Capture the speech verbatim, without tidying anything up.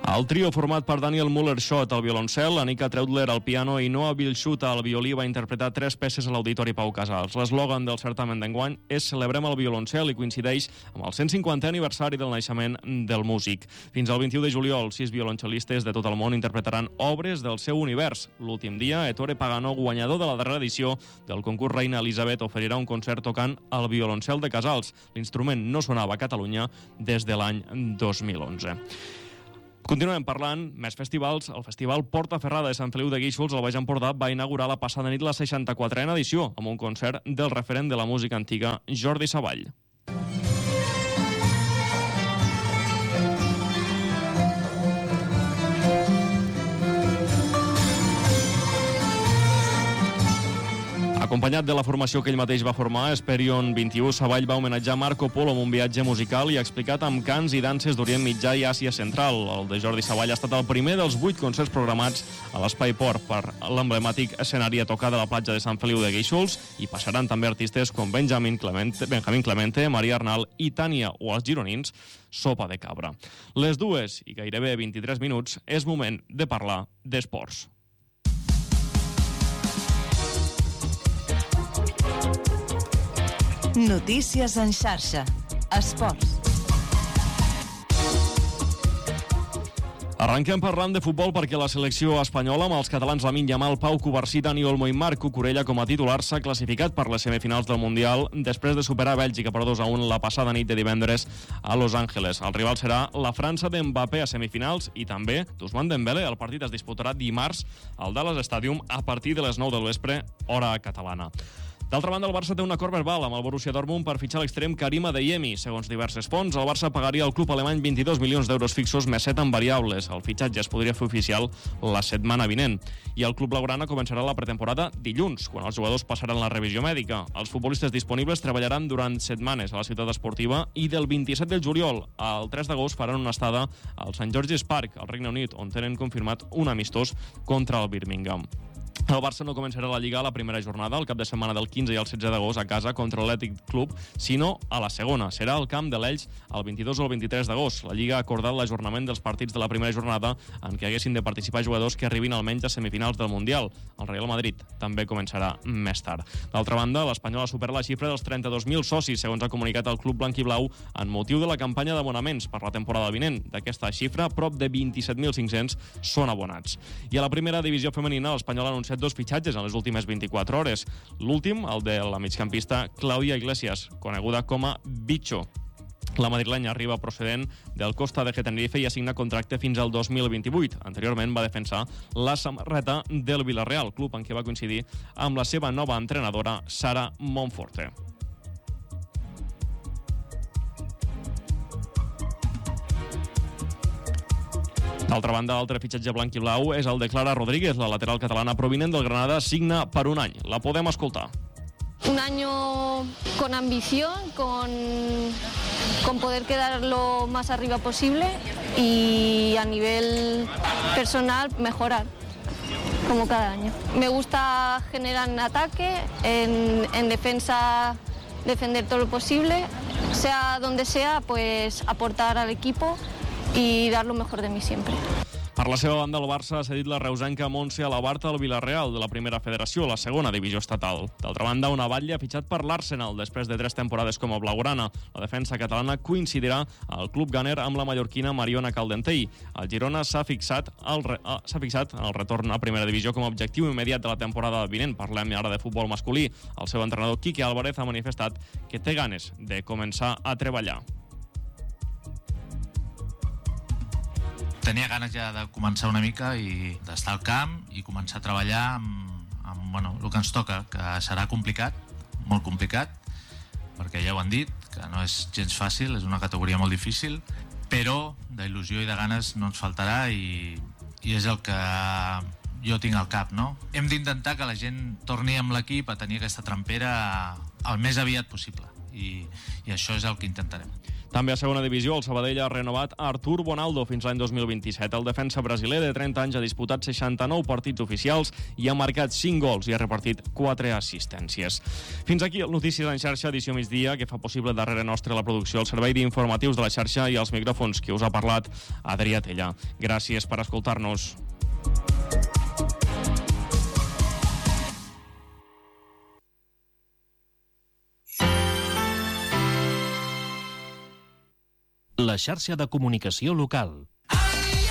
El trio format per Daniel Muller-Schott al violoncel, Anika Treudler al piano i Noah Vilschuta al violí va interpretar tres peces a l'Auditori Pau Casals. L'eslògan del certamen d'enguany és Celebrem el violoncel i coincideix amb el cent cinquantè aniversari del naixement del músic. Fins al vint-i-u de juliol, sis violoncelistes de tot el món interpretaran obres del seu univers. L'últim dia, Ettore Pagano, guanyador de la darrera edició del concurs Reina Elisabet, oferirà un concert tocant el violoncel de Casals. L'instrument no sonava a Catalunya des de l'any dos mil onze. Continuem parlant, més festivals. El Festival Portaferrada de Sant Feliu de Guíxols al Baix Empordà va inaugurar la passada nit la seixanta-quatrena edició amb un concert del referent de la música antiga, Jordi Savall. Acompanyat de la formació que ell mateix va formar, Esperion vint-i-u, Savall va homenatjar Marco Polo amb un viatge musical i ha explicat amb cants i danses d'Orient Mitjà i Àsia Central. El de Jordi Savall ha estat el primer dels vuit concerts programats a l'Espai Port per l'emblemàtic escenari a tocar de la platja de Sant Feliu de Guíxols, i passaran també artistes com Benjamin Clemente, Benjamín Clemente, Maria Arnal i Tània, o els gironins Sopa de Cabra. Les dues i gairebé vint-i-tres minuts és moment de parlar d'esports. Notícies en xarxa. Esports. Arrenquem parlant de futbol perquè la selecció espanyola, amb els catalans Lamine Yamal, Pau Cubarsí, Dani Olmo i Marc Cucurella com a titular, s'ha classificat per les semifinals del Mundial després de superar Bèlgica per dos a un la passada nit de divendres a Los Angeles. El rival serà la França d'Mbappé a semifinals i també d'Ousmane Dembélé. El partit es disputarà dimarts al Dallas Stadium a partir de les nou del vespre, hora catalana. D'altra banda, el Barça té un acord verbal amb el Borussia Dortmund per fitxar l'extrem Karim Adeyemi. Segons diverses fonts, el Barça pagaria al club alemany vint-i-dos milions d'euros fixos més set en variables. El fitxatge es podria fer oficial la setmana vinent. I el club blaugrana començarà la pretemporada dilluns, quan els jugadors passaran la revisió mèdica. Els futbolistes disponibles treballaran durant setmanes a la ciutat esportiva i del vint-i-set de juliol al tres d'agost faran una estada al Saint George's Park, al Regne Unit, on tenen confirmat un amistós contra el Birmingham. El Barça no començarà la Lliga a la primera jornada, el cap de setmana del quinze i el setze d'agost a casa contra l'Athletic Club, sinó a la segona. Serà al camp de l'Elx el vint-i-dos o el vint-i-tres d'agost. La Lliga ha acordat l'ajornament dels partits de la primera jornada en què haguessin de participar jugadors que arribin almenys a semifinals del Mundial. El Real Madrid també començarà més tard. D'altra banda, l'Espanyol ha superat la xifra dels trenta-dos mil socis, segons ha comunicat el club blanquiblau, en motiu de la campanya d'abonaments per la temporada vinent. D'aquesta xifra, prop de vint-i-set mil cinc-cents són abonats. I a la primera divisió femenina, l'Espanyol ha anunciat dos fitxatges en les últimes vint-i-quatre hores. L'últim, el de la migcampista Clàudia Iglesias, coneguda com a Bicho. La madrilenya arriba procedent del Costa de Tenerife i assigna contracte fins al dos mil vint-i-vuit. Anteriorment va defensar la samarreta del Villarreal, club en què va coincidir amb la seva nova entrenadora, Sara Monforte. D'altra banda, l'altre fitxatge blanc i blau és el de Clara Rodríguez, la lateral catalana provinent del Granada, signa per un any. La podem escoltar. Un año con ambición, con, con poder quedar lo más arriba posible y a nivel personal mejorar, como cada año. Me gusta generar en ataque, en, en defensa defender todo lo posible, sea donde sea, pues aportar al equipo i dar lo mejor de mi siempre. Per la seva banda, el Barça ha cedit la reusenca Montse Alabarta al Villarreal de la primera federació, la segona divisió estatal. D'altra banda, una Batlle ha fitxat per l'Arsenal després de tres temporades com a blaugrana. La defensa catalana coincidirà al club ganer amb la mallorquina Mariona Caldentei. El Girona s'ha fixat, el re... s'ha fixat en el retorn a primera divisió com a objectiu immediat de la temporada vinent. Parlem ara de futbol masculí. El seu entrenador Quique Álvarez ha manifestat que té ganes de començar a treballar. Tenia ganes ja de començar una mica i d'estar al camp i començar a treballar amb, amb bueno, el que ens toca, que serà complicat, molt complicat, perquè ja ho han dit, que no és gens fàcil, és una categoria molt difícil, però d'il·lusió i de ganes no ens faltarà i, i és el que jo tinc al cap, no? Hem d'intentar que la gent torni amb l'equip a tenir aquesta trempera el més aviat possible i, i això és el que intentarem. També a segona divisió, el Sabadell ha renovat Artur Bonaldo fins l'any dos mil vint-i-set. El defensa brasiler de trenta anys ha disputat seixanta-nou partits oficials i ha marcat cinc gols i ha repartit quatre assistències. Fins aquí el Notícies en xarxa, edició migdia, que fa possible darrere nostre la producció, el servei d'informatius de la xarxa i els micròfons que us ha parlat Adrià Tella. Gràcies per escoltar-nos. La xarxa de comunicació local.